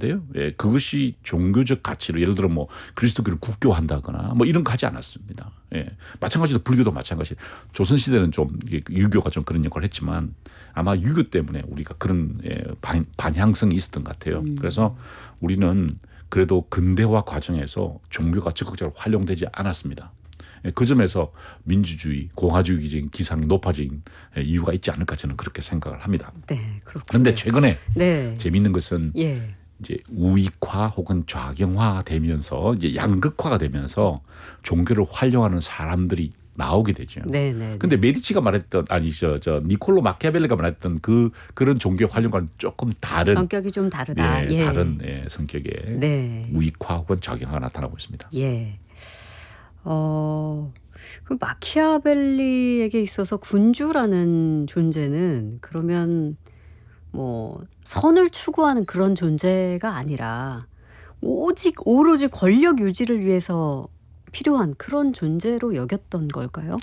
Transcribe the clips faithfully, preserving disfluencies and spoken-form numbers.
있었는데요. 예, 그것이 종교적 가치로 예를 들어 뭐 그리스도교를 국교한다거나 뭐 이런 거 하지 않았습니다. 예, 마찬가지로 불교도 마찬가지. 조선 시대는 좀 유교가 좀 그런 역할을 했지만 아마 유교 때문에 우리가 그런 예, 반, 반향성이 있었던 것 같아요. 음. 그래서 우리는 그래도 근대화 과정에서 종교가 적극적으로 활용되지 않았습니다. 그 점에서 민주주의, 공화주의적인 기상이 높아진 이유가 있지 않을까 저는 그렇게 생각을 합니다. 네, 그렇군요. 그런데 최근에 네. 재미있는 것은 예. 이제 우익화 혹은 좌경화되면서 이제 양극화가 되면서 종교를 활용하는 사람들이 나오게 되죠. 네, 네. 근데 메디치가 말했던 아니 저 저 니콜로 마키아벨리가 말했던 그 그런 종교 활용과는 조금 다른 성격이 좀 다르다. 예, 예. 다른 예, 성격의 네. 우익화 혹은 좌경화가 나타나고 있습니다. 예. 어, 그 마키아벨리에게 있어서 군주라는 존재는 그러면 뭐 선을 추구하는 그런 존재가 아니라 오직 오로지 권력 유지를 위해서 필요한 그런 존재로 여겼던 걸까요?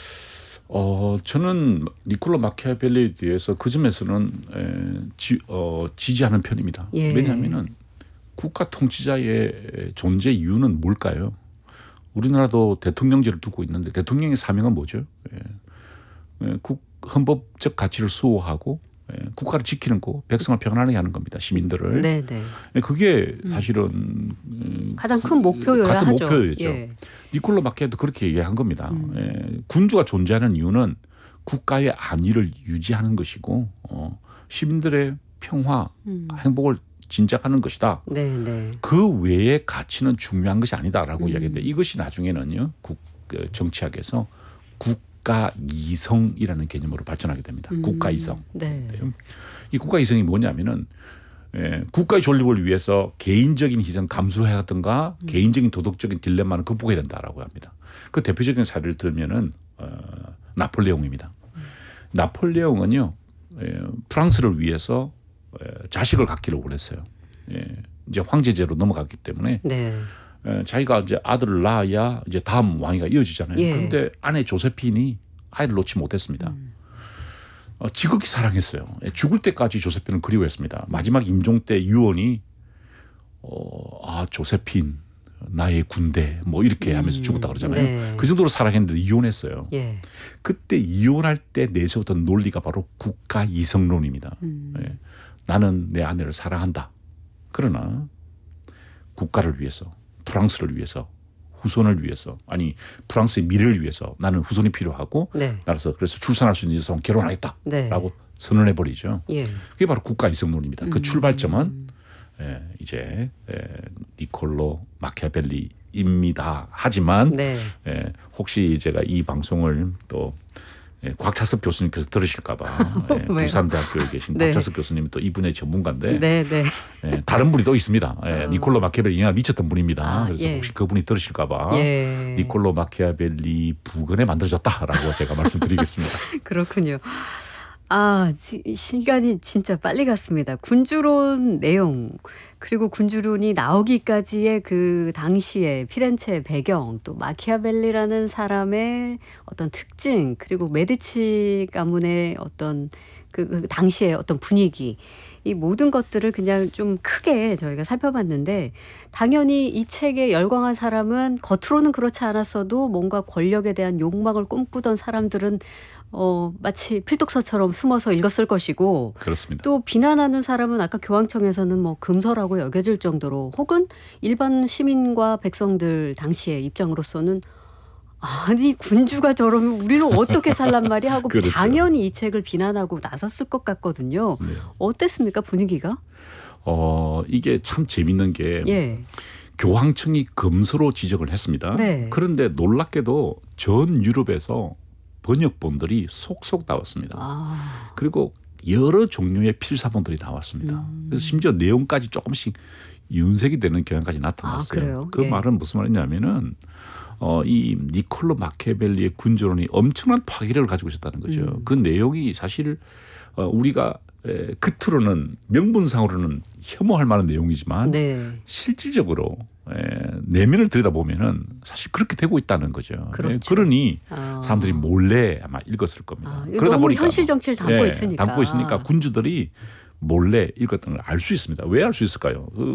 어, 저는 니콜로 마키아벨리에 대해서 그 점에서는 에, 지, 어, 지지하는 편입니다. 예. 왜냐하면은 국가 통치자의 존재 이유는 뭘까요? 우리나라도 대통령제를 두고 있는데 대통령의 사명은 뭐죠? 예. 예, 국, 헌법적 가치를 수호하고 예, 국가를 지키는 거, 백성을 평안하게 하는 겁니다. 시민들을. 네, 네. 예, 그게 사실은 음, 가장 큰 목표여야 같은 하죠. 목표였죠. 예. 니콜로 마키아도 그렇게 얘기한 겁니다. 음. 예, 군주가 존재하는 이유는 국가의 안위를 유지하는 것이고 어, 시민들의 평화, 음. 행복을 진작하는 것이다. 네, 네. 그 외의 가치는 중요한 것이 아니다라고 음. 이야기했는데 이것이 나중에는요 국, 그 정치학에서 국가 이성이라는 개념으로 발전하게 됩니다. 음. 국가 이성. 네. 이 국가 이성이 뭐냐면은 예, 국가의 존립을 위해서 개인적인 희생 감수해야 하든가 음. 개인적인 도덕적인 딜레마는 극복해야 된다라고 합니다. 그 대표적인 사례를 들면은 어, 나폴레옹입니다. 음. 나폴레옹은요 예, 프랑스를 위해서 예, 자식을 갖기를 원했어요. 예, 이제 황제제로 넘어갔기 때문에 네. 예, 자기가 이제 아들을 낳아야 이제 다음 왕위가 이어지잖아요. 예. 그런데 아내 조세핀이 아이를 놓지 못했습니다. 음. 어, 지극히 사랑했어요. 예, 죽을 때까지 조세핀을 그리워했습니다. 마지막 임종 때 유언이 어, 아 조세핀 나의 군대 뭐 이렇게 하면서 죽었다 그러잖아요. 네. 그 정도로 사랑했는데 이혼했어요. 예. 그때 이혼할 때 내세웠던 논리가 바로 국가 이성론입니다. 음. 예. 나는 내 아내를 사랑한다. 그러나 국가를 위해서, 프랑스를 위해서, 후손을 위해서, 아니 프랑스의 미래를 위해서 나는 후손이 필요하고 네. 따라서 그래서 출산할 수 있는 여성은 결혼하겠다라고 네. 선언해 버리죠. 예. 그게 바로 국가 이성론입니다. 그 음. 출발점은 예, 이제 예, 니콜로 마키아벨리입니다. 하지만 네. 예, 혹시 제가 이 방송을 또 예, 곽차섭 교수님께서 들으실까봐 예, 부산대학교에 계신 네. 곽차섭 교수님이 또 이분의 전문가인데 네, 네. 예, 다른 분이 또 있습니다. 예, 어. 니콜로 마키아벨리 영향을 미쳤던 분입니다. 아, 그래서 예. 혹시 그분이 들으실까봐 예. 니콜로 마키아벨리 부근에 만들어졌다라고 제가 말씀드리겠습니다. 그렇군요. 아, 지, 시간이 진짜 빨리 갔습니다. 군주론 내용 그리고 군주론이 나오기까지의 그 당시의 피렌체 배경 또 마키아벨리라는 사람의 어떤 특징 그리고 메디치 가문의 어떤 그, 그 당시의 어떤 분위기 이 모든 것들을 그냥 좀 크게 저희가 살펴봤는데 당연히 이 책에 열광한 사람은 겉으로는 그렇지 않았어도 뭔가 권력에 대한 욕망을 꿈꾸던 사람들은 어, 마치 필독서처럼 숨어서 읽었을 것이고 그렇습니다. 또 비난하는 사람은 아까 교황청에서는 뭐 금서라고 여겨질 정도로 혹은 일반 시민과 백성들 당시의 입장으로서는 아니 군주가 저러면 우리는 어떻게 살란 말이 하고 그렇죠. 당연히 이 책을 비난하고 나섰을 것 같거든요. 네. 어땠습니까 분위기가? 어, 이게 참 재밌는 게 예. 교황청이 금서로 지적을 했습니다. 네. 그런데 놀랍게도 전 유럽에서 번역본들이 속속 나왔습니다. 아. 그리고 여러 종류의 필사본들이 나왔습니다. 음. 그래서 심지어 내용까지 조금씩 윤색이 되는 경향까지 나타났어요. 아, 그래요? 그 예. 말은 무슨 말이냐면은 어, 이 니콜로 마키아벨리의 군주론이 엄청난 파괴력을 가지고 있었다는 거죠. 음. 그 내용이 사실 어, 우리가 에, 겉으로는 명분상으로는 혐오할 만한 내용이지만 네. 실질적으로 에, 내면을 들여다보면은 사실 그렇게 되고 있다는 거죠. 그렇죠. 예, 그러니 아. 사람들이 몰래 아마 읽었을 겁니다. 아, 그러다 너무 현실 정치를 담고 예, 있으니까. 담고 있으니까 군주들이 몰래 읽었던 걸 알 수 있습니다. 왜 알 수 있을까요? 그